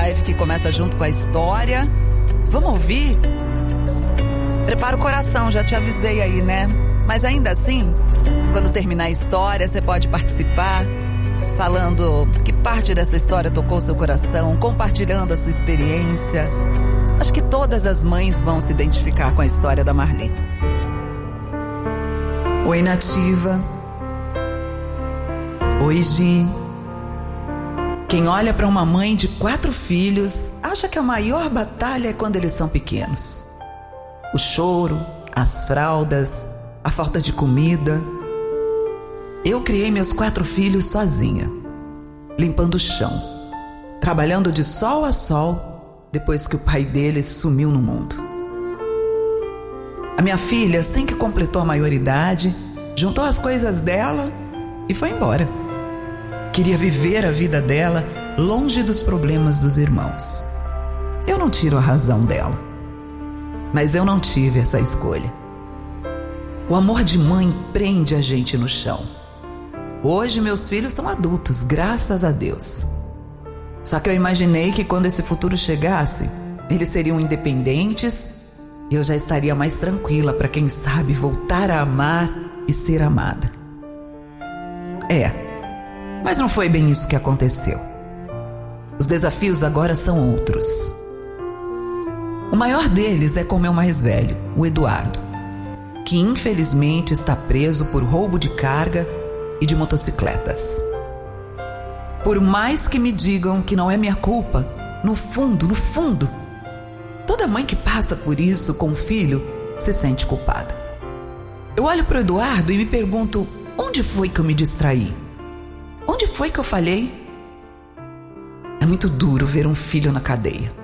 live que começa junto com a história. Vamos ouvir? Prepara o coração, já te avisei aí, né? Mas ainda assim, quando terminar a história, você pode participar, falando que parte dessa história tocou seu coração, compartilhando a sua experiência. Acho que todas as mães vão se identificar com a história da Marli. Oi, Nativa. Oi, Gi. Quem olha para uma mãe de 4 filhos acha que a maior batalha é quando eles são pequenos. O choro, as fraldas, a falta de comida. Eu criei meus 4 filhos sozinha, limpando o chão, trabalhando de sol a sol depois que o pai deles sumiu no mundo. A minha filha, assim que completou a maioridade, juntou as coisas dela e foi embora. Queria viver a vida dela longe dos problemas dos irmãos. Eu não tiro a razão dela, mas eu não tive essa escolha. O amor de mãe prende a gente no chão. Hoje meus filhos são adultos, graças a Deus. Só que eu imaginei que quando esse futuro chegasse, eles seriam independentes e eu já estaria mais tranquila para, quem sabe, voltar a amar e ser amada. Mas não foi bem isso que aconteceu. Os desafios agora são outros. O maior deles é com meu mais velho, o Eduardo, que infelizmente está preso por roubo de carga e de motocicletas. Por mais que me digam que não é minha culpa, no fundo, toda mãe que passa por isso com o filho se sente culpada. Eu olho para o Eduardo e me pergunto: onde foi que eu me distraí? Onde foi que eu falhei? É muito duro ver um filho na cadeia.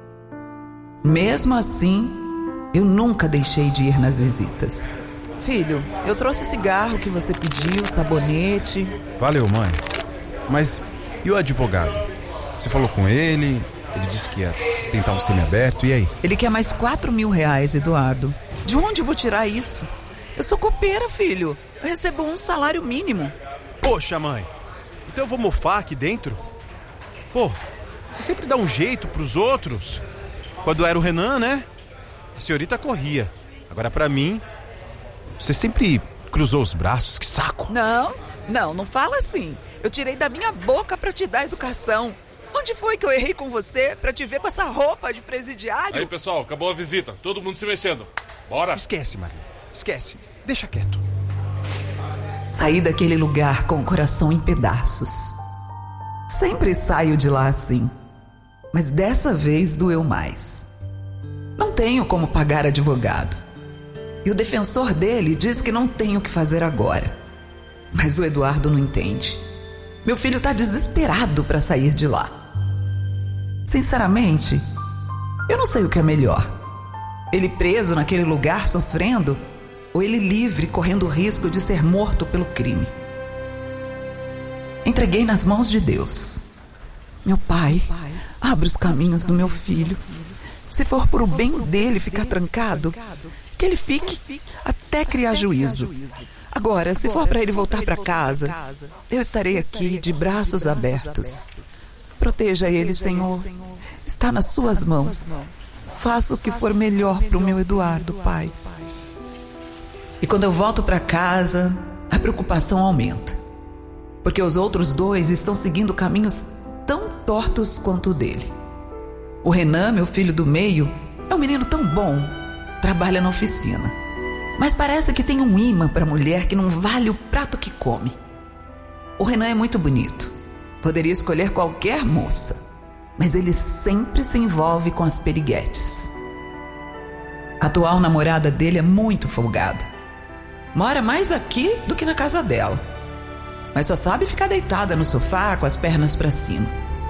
Mesmo assim, eu nunca deixei de ir nas visitas. Filho, eu trouxe cigarro que você pediu, sabonete. Valeu, mãe. Mas e o advogado? Você falou com ele? Ele disse que ia tentar um semiaberto, e aí? Ele quer mais R$4.000, Eduardo. De onde eu vou tirar isso? Eu sou copeira, filho. Eu recebo um salário mínimo. Poxa, mãe. Então eu vou mofar aqui dentro? Pô, você sempre dá um jeito pros outros. Quando era o Renan, né? A senhorita corria. Agora pra mim, você sempre cruzou os braços, que saco. Não fala assim. Eu tirei da minha boca pra te dar educação. Onde foi que eu errei com você pra te ver com essa roupa de presidiário? Aí, pessoal, acabou a visita. Todo mundo se mexendo. Bora. Esquece, Maria. Esquece. Deixa quieto. Saí daquele lugar com o coração em pedaços. Sempre saio de lá assim, mas dessa vez doeu mais. Não tenho como pagar advogado. E o defensor dele diz que não tenho o que fazer agora. Mas o Eduardo não entende. Meu filho está desesperado para sair de lá. Sinceramente, eu não sei o que é melhor. Ele preso naquele lugar sofrendo, ou ele livre, correndo o risco de ser morto pelo crime. Entreguei nas mãos de Deus. Meu pai, abre os caminhos do meu filho. Se for por o bem dele ficar trancado, que ele fique até criar juízo. Agora, se for para ele voltar para casa, eu estarei aqui de braços abertos. Proteja ele, Senhor. Está nas suas mãos. Faça o que for melhor para o meu Eduardo, Pai. E quando eu volto para casa, a preocupação aumenta. Porque os outros 2 estão seguindo caminhos tão tortos quanto o dele. O Renan, meu filho do meio, é um menino tão bom. Trabalha na oficina. Mas parece que tem um imã para mulher que não vale o prato que come. O Renan é muito bonito. Poderia escolher qualquer moça. Mas ele sempre se envolve com as periguetes. A atual namorada dele é muito folgada. Mora mais aqui do que na casa dela. Mas só sabe ficar deitada no sofá com as pernas para cima.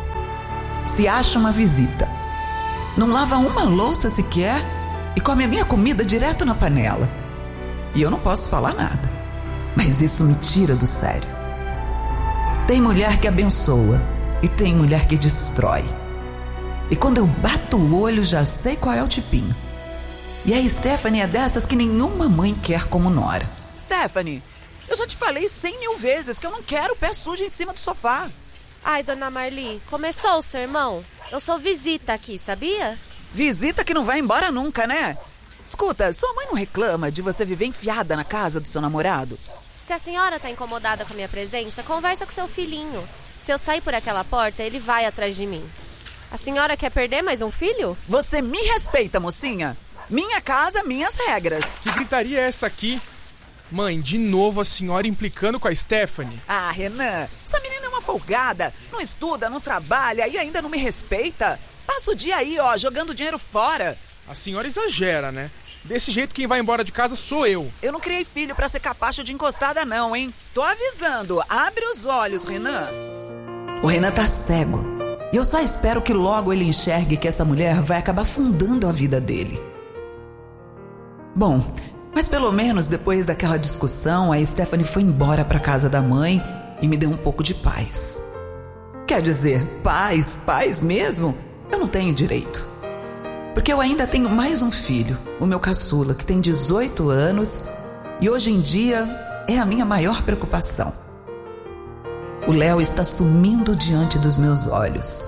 Se acha uma visita. Não lava uma louça sequer e come a minha comida direto na panela. E eu não posso falar nada. Mas isso me tira do sério. Tem mulher que abençoa e tem mulher que destrói. E quando eu bato o olho já sei qual é o tipinho. E a Stephanie é dessas que nenhuma mãe quer como nora. Stephanie, eu já te falei 100.000 vezes que eu não quero o pé sujo em cima do sofá. Ai, dona Marli, começou o sermão? Eu sou visita aqui, sabia? Visita que não vai embora nunca, né? Escuta, sua mãe não reclama de você viver enfiada na casa do seu namorado? Se a senhora tá incomodada com a minha presença, conversa com seu filhinho. Se eu sair por aquela porta, ele vai atrás de mim. A senhora quer perder mais um filho? Você me respeita, mocinha. Minha casa, minhas regras. Que gritaria é essa aqui? Mãe, de novo a senhora implicando com a Stephanie. Ah, Renan, essa menina é uma folgada. Não estuda, não trabalha e ainda não me respeita. Passa o dia aí, ó, jogando dinheiro fora. A senhora exagera, né? Desse jeito quem vai embora de casa sou eu. Eu não criei filho pra ser capacho de encostada não, hein? Tô avisando, abre os olhos, Renan. O Renan tá cego. E eu só espero que logo ele enxergue que essa mulher vai acabar fundando a vida dele. Bom, mas pelo menos depois daquela discussão, a Stephanie foi embora pra casa da mãe e me deu um pouco de paz. Quer dizer, paz mesmo? Eu não tenho direito. Porque eu ainda tenho mais um filho, o meu caçula, que tem 18 anos e hoje em dia é a minha maior preocupação. O Léo está sumindo diante dos meus olhos.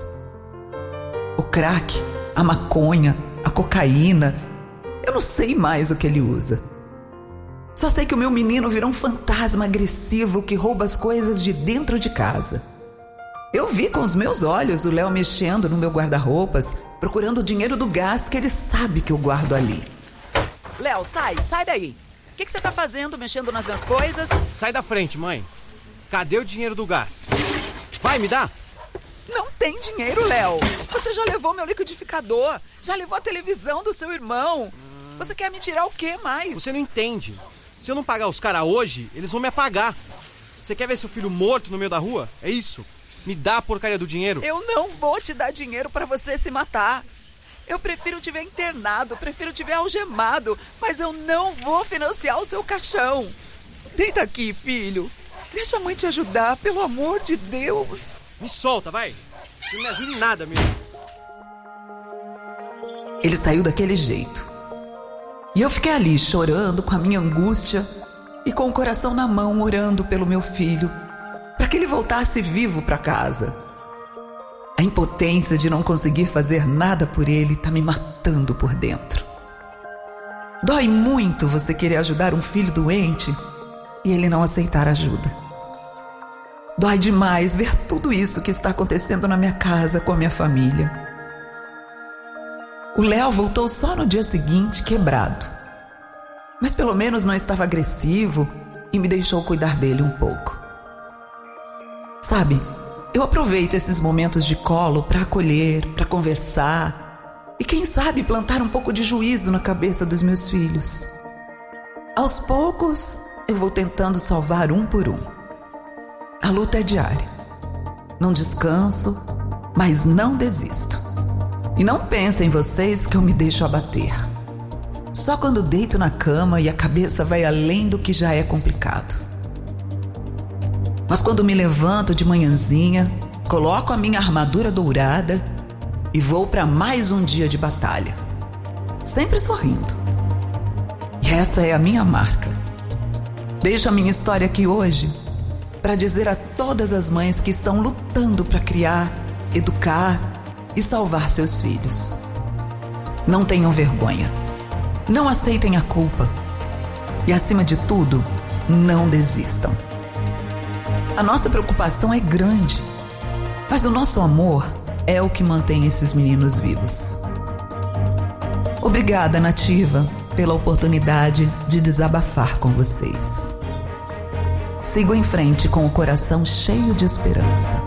O crack, a maconha, a cocaína, eu não sei mais o que ele usa. Só sei que o meu menino virou um fantasma agressivo que rouba as coisas de dentro de casa. Eu vi com os meus olhos o Léo mexendo no meu guarda-roupas, procurando o dinheiro do gás que ele sabe que eu guardo ali. Léo, sai daí. O que você tá fazendo, mexendo nas minhas coisas? Sai da frente, mãe. Cadê o dinheiro do gás? Vai, me dá! Não tem dinheiro, Léo. Você já levou meu liquidificador, já levou a televisão do seu irmão. Você quer me tirar o quê mais? Você não entende. Se eu não pagar os caras hoje, eles vão me apagar. Você quer ver seu filho morto no meio da rua? É isso. Me dá a porcaria do dinheiro. Eu não vou te dar dinheiro pra você se matar. Eu prefiro te ver internado, prefiro te ver algemado, mas eu não vou financiar o seu caixão. Deita aqui, filho. Deixa a mãe te ajudar, pelo amor de Deus. Me solta, vai. Não me ajuda em nada mesmo. Ele saiu daquele jeito. E eu fiquei ali chorando com a minha angústia e com o coração na mão orando pelo meu filho, para que ele voltasse vivo para casa. A impotência de não conseguir fazer nada por ele tá me matando por dentro. Dói muito você querer ajudar um filho doente e ele não aceitar ajuda. Dói demais ver tudo isso que está acontecendo na minha casa com a minha família. O Léo voltou só no dia seguinte, quebrado. Mas pelo menos não estava agressivo e me deixou cuidar dele um pouco. Sabe, eu aproveito esses momentos de colo para acolher, para conversar e quem sabe plantar um pouco de juízo na cabeça dos meus filhos. Aos poucos, eu vou tentando salvar um por um. A luta é diária. Não descanso, mas não desisto. E não pensem vocês que eu me deixo abater. Só quando deito na cama e a cabeça vai além do que já é complicado. Mas quando me levanto de manhãzinha, coloco a minha armadura dourada e vou para mais um dia de batalha. Sempre sorrindo. E essa é a minha marca. Deixo a minha história aqui hoje para dizer a todas as mães que estão lutando para criar, educar e salvar seus filhos. Não tenham vergonha. Não aceitem a culpa. E, acima de tudo, não desistam. A nossa preocupação é grande, mas o nosso amor é o que mantém esses meninos vivos. Obrigada, Nativa, pela oportunidade de desabafar com vocês. Sigo em frente com o coração cheio de esperança.